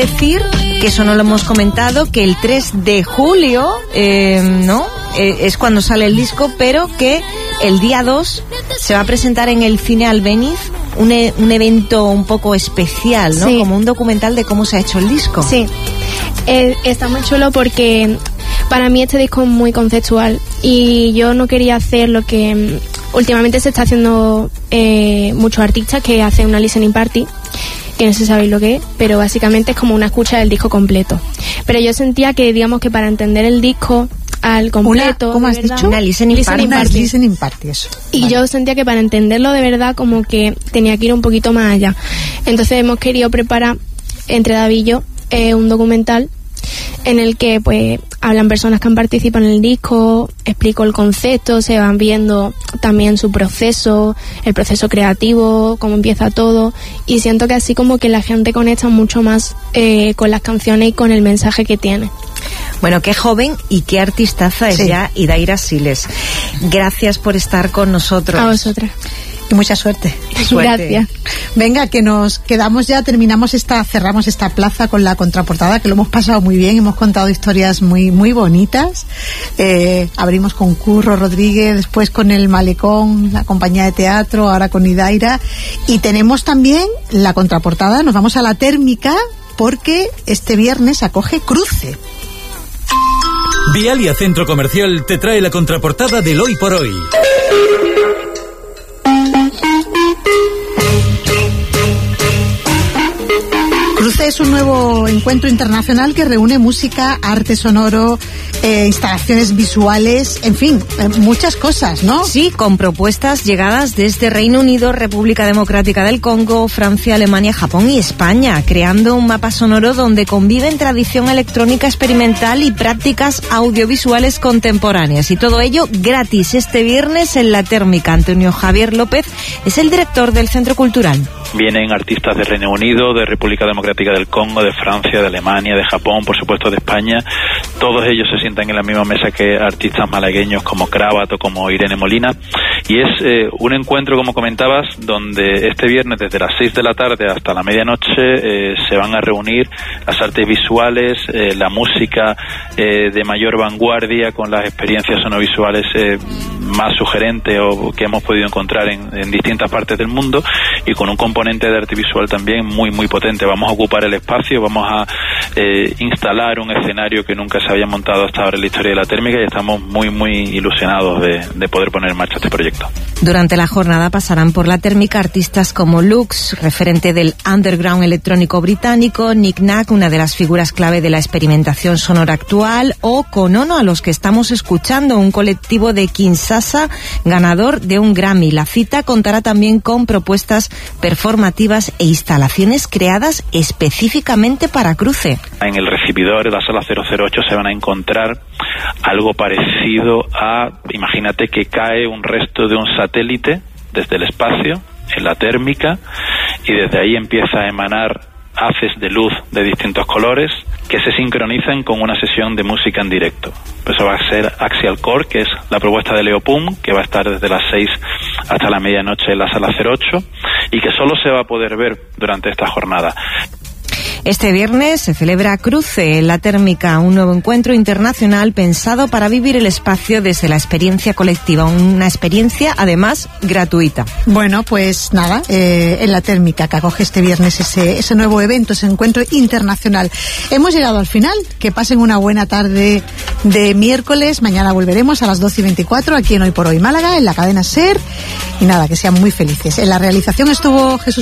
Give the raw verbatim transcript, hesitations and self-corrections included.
Decir que eso no lo hemos comentado, que el tres de julio, eh, ¿no? Eh, es cuando sale el disco, pero que el día dos se va a presentar en el Cine Albéniz un, e- un evento un poco especial, ¿no? Sí. Como un documental de cómo se ha hecho el disco. Sí, eh, está muy chulo porque para mí este disco es muy conceptual y yo no quería hacer lo que mm, últimamente se está haciendo eh, muchos artistas, que hacen una listening party, que no sé si sabéis lo que es, pero básicamente es como una escucha del disco completo. Pero yo sentía que, digamos, que para entender el disco al completo... Una, ¿cómo has ¿verdad? dicho? Una listening Listening Una party. listening party, eso. Y Vale. yo sentía que para entenderlo de verdad como que tenía que ir un poquito más allá. Entonces hemos querido preparar, entre David y yo, eh, un documental en el que pues hablan personas que han participado en el disco, explico el concepto, se van viendo también su proceso, el proceso creativo, cómo empieza todo, y siento que así como que la gente conecta mucho más eh, con las canciones y con el mensaje que tiene. Bueno, qué joven y qué artistaza es Sí. ya Idaira Siles. Gracias por estar con nosotros. A vosotras. Y mucha suerte. Suerte. Gracias. Venga, que nos quedamos ya, terminamos esta, cerramos esta plaza con la contraportada, que lo hemos pasado muy bien, hemos contado historias muy muy bonitas. Eh, abrimos con Curro Rodríguez, después con el Malecón, la compañía de teatro, ahora con Idaira, y tenemos también la contraportada, nos vamos a la térmica, porque este viernes acoge Cruce. Vialia Centro Comercial te trae la contraportada del Hoy por Hoy. Cruce es un nuevo encuentro internacional que reúne música, arte sonoro, eh, instalaciones visuales, en fin, eh, muchas cosas, ¿no? Sí, con propuestas llegadas desde Reino Unido, República Democrática del Congo, Francia, Alemania, Japón y España, creando un mapa sonoro donde conviven tradición electrónica experimental y prácticas audiovisuales contemporáneas. Y todo ello gratis este viernes en la Térmica. Antonio Javier López es el director del Centro Cultural. Vienen artistas de Reino Unido, de República Democrática del Congo, de Francia, de Alemania, de Japón, por supuesto de España. Todos ellos se sientan en la misma mesa que artistas malagueños como Krabat o como Irene Molina. Y es eh, un encuentro, como comentabas, donde este viernes desde las seis de la tarde hasta la medianoche eh, se van a reunir las artes visuales, eh, la música eh, de mayor vanguardia con las experiencias sonovisuales eh, más sugerentes o que hemos podido encontrar en, en distintas partes del mundo, y con un componente de arte visual también muy muy potente. Vamos a ocupar el espacio, vamos a eh, instalar un escenario que nunca se había montado hasta ahora en la historia de la Térmica, y estamos muy muy ilusionados de, de poder poner en marcha este proyecto. Durante la jornada pasarán por la Térmica artistas como Lux, referente del underground electrónico británico, Nick Nack, una de las figuras clave de la experimentación sonora actual, o Konono, a los que estamos escuchando, un colectivo de Kinshasa ganador de un Grammy. La cita contará también con propuestas performativas e instalaciones creadas específicamente para Cruce. En el recibidor de la sala cero cero ocho se van a encontrar algo parecido a, imagínate que cae un resto de un satélite desde el espacio en la Térmica, y desde ahí empieza a emanar haces de luz de distintos colores que se sincronizan con una sesión de música en directo. Eso va a ser Axial Core, que es la propuesta de Leo Pum, que va a estar desde las seis hasta la medianoche en la sala cero ocho, y que solo se va a poder ver durante esta jornada. Este viernes se celebra Cruce en la Térmica, un nuevo encuentro internacional pensado para vivir el espacio desde la experiencia colectiva, una experiencia además gratuita. Bueno, pues nada, eh, en la Térmica, que acoge este viernes ese, ese nuevo evento, ese encuentro internacional. Hemos llegado al final. Que pasen una buena tarde de miércoles. Mañana volveremos a las doce y veinticuatro aquí en Hoy por Hoy Málaga, en la cadena SER. Y nada, que sean muy felices. En la realización estuvo Jesús